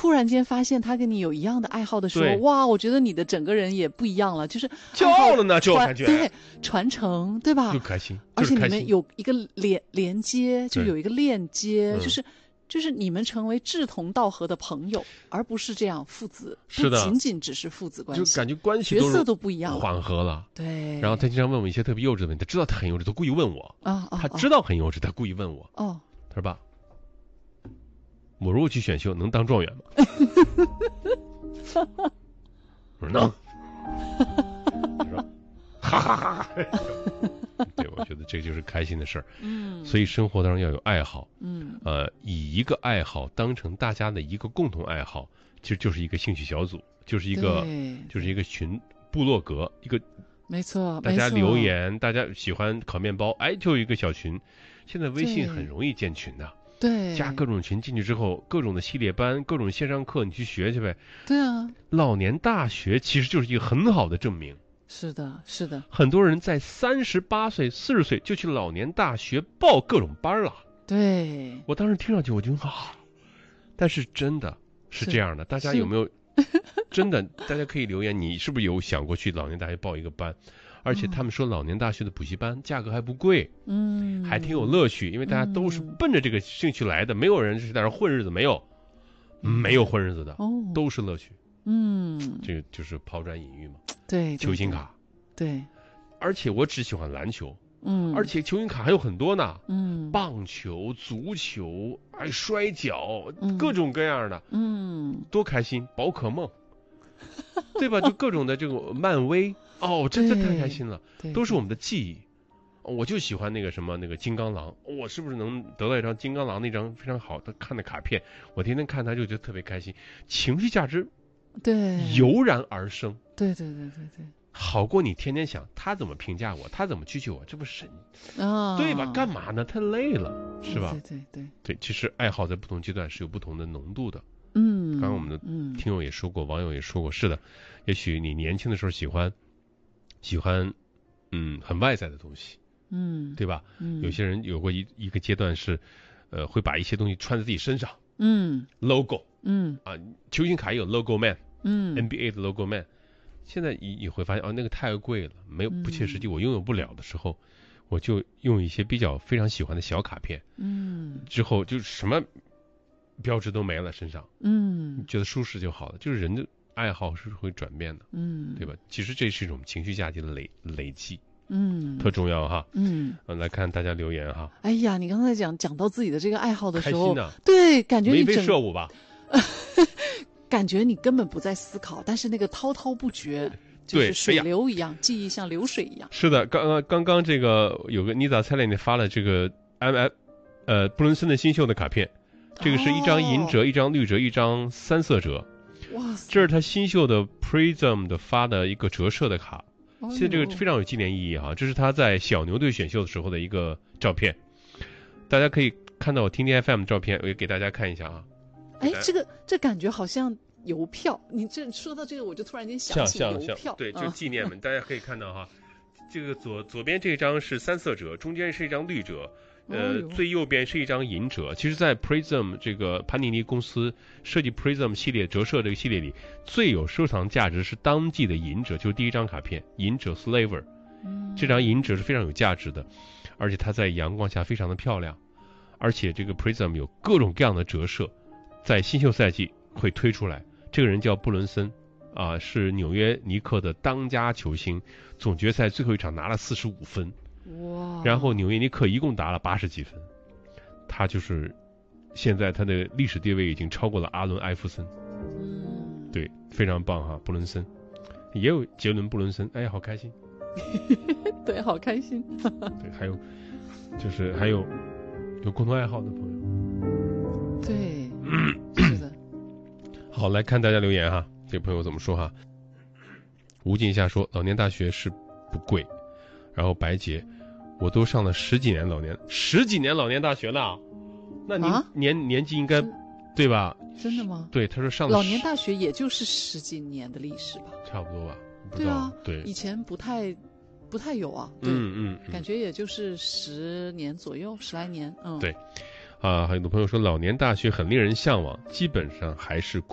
突然间发现他跟你有一样的爱好的时候，哇，我觉得你的整个人也不一样了，就是骄傲了呢，就感觉对传承，对吧？ 就开心， 而且你们有一个连接，就有一个链接，就是你们成为志同道合的朋友，而不是这样父子， 是的， 不仅仅只是父子关系， 就感觉关系角色都不一样了， 缓和了。 对。 然后他经常问我一些特别幼稚的问题，他知道他很幼稚，他故意问我他知道很幼稚，他故意问我他说爸，我如果去选秀能当状元吗？我说能。他说哈哈哈。对，我觉得这就是开心的事儿。所以生活当中要有爱好。以一个爱好当成大家的一个共同爱好，其实就是一个兴趣小组，就是一个群部落格，一个没错， 大家留言，大家喜欢烤面包，就有一个小群。现在微信很容易建群的。 对， 加各种群进去之后，各种的系列班，各种线上课，你去学去呗。 对啊， 老年大学其实就是一个很好的证明。 是的，是的。很多人在38岁、40岁就去老年大学报各种班了。 对， 我当时听上去我就但是真的是这样的，大家有没有真的？大家可以留言，你是不是有想过去老年大学报一个班？而且他们说老年大学的补习班价格还不贵，还挺有乐趣，因为大家都是奔着这个兴趣来的，没有人是在那混日子，没有混日子的，都是乐趣。这个就是抛砖引玉嘛。 对， 球星卡。 对， 而且我只喜欢篮球。而且球星卡还有很多呢。棒球、足球、摔跤，各种各样的。多开心！宝可梦，对吧？就各种的这个漫威。真的太开心了，都是我们的记忆。我就喜欢那个金刚狼，我是不是能得到一张金刚狼那张非常好的看的卡片？我天天看它就觉得特别开心，情绪价值油然而生。 对， 好过你天天想他怎么评价我，他怎么蛐蛐我，这不神对吧？干嘛呢？太累了，是吧？对，其实爱好在不同阶段是有不同的浓度的。刚刚我们的听友也说过，网友也说过，是的，也许你年轻的时候喜欢很外在的东西，对吧？有些人有过一个阶段是会把一些东西穿在自己身上，logo，球星卡也有 logo man，NBA 的 logo man。现在你会发现那个太贵了，不切实际，我拥有不了的时候，我就用一些非常喜欢的小卡片，之后就什么标志都没了身上，觉得舒适就好了。就是人的爱好是会转变的，对吧？其实这是一种情绪价值的累积，特重要哈。来看大家留言哈。 哎呀，你刚才讲到自己的这个爱好的时候， 开心对，感觉你眉飞色舞吧。 感觉你根本不在思考，但是那个滔滔不绝，就是水流一样，记忆像流水一样。 是的，刚刚这个有个妮达蔡莲发了这个布伦森的新秀的卡片，这个是一张银折、一张绿折、一张3色折。 哇塞！ 这是他新秀的 Prism 的发的一个折射的卡，现在这个非常有纪念意义哈。这是他在小牛队选秀的时候的一个照片，大家可以看到我听听 FM 的照片，我也给大家看一下啊。 这感觉好像邮票，你这说到这个，我就突然间想起邮票， 对，就纪念们，大家可以看到哈，这个左边这张是3色折，中间是一张绿折，最右边是一张银折。其实，在 Prism 这个潘尼尼公司设计 Prism 系列折射这个系列里，最有收藏价值是当季的银折，就是第一张卡片银折 Slaver，这张银折是非常有价值的，而且它在阳光下非常的漂亮，而且这个 Prism 有各种各样的折射。在新秀赛季会推出来，这个人叫布伦森，是纽约尼克的当家球星，总决赛最后一场拿了45分， 哇！ 然后纽约尼克一共打了80几分，他就是现在他的历史地位已经超过了阿伦艾弗森，对，非常棒哈，布伦森，也有杰伦布伦森，哎，好开心， 对，好开心， 对，还有共同爱好的朋友， 对。是的， 好，来看大家留言哈。这个朋友怎么说哈？吴静夏说，老年大学是不贵。然后白洁，我都上了10几年老年大学了，那您年纪应该对吧？ 真的吗？ 对，他说上了老年大学也就是10几年的历史吧， 差不多吧？ 对啊， 对， 以前不太有啊，对，感觉也就是10年左右，10来年， 对。还有的朋友说老年大学很令人向往，基本上还是